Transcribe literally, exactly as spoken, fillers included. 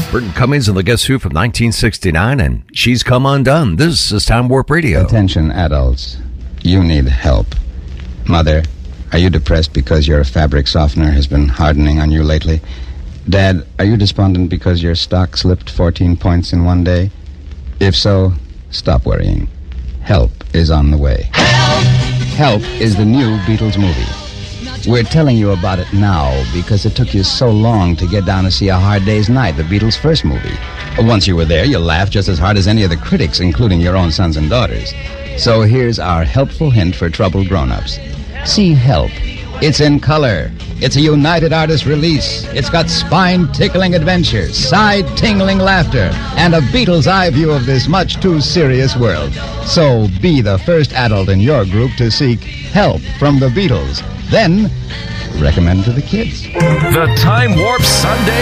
Burton Cummings and the Guess Who from nineteen sixty-nine, and She's Come Undone. This is Time Warp Radio. Attention, adults. You need help. Mother, are you depressed because your fabric softener has been hardening on you lately? Dad, are you despondent because your stock slipped fourteen points in one day? If so, stop worrying. Help is on the way. Help! Help is the new Beatles movie. We're telling you about it now because it took you so long to get down to see A Hard Day's Night, the Beatles' first movie. Once you were there, you'll laugh just as hard as any of the critics, including your own sons and daughters. So here's our helpful hint for troubled grown-ups. See Help. It's in color. It's a United Artists release. It's got spine-tickling adventures, side-tingling laughter, and a Beatles' eye view of this much too serious world. So be the first adult in your group to seek help from the Beatles. Then recommend to the kids. The Time Warp Sunday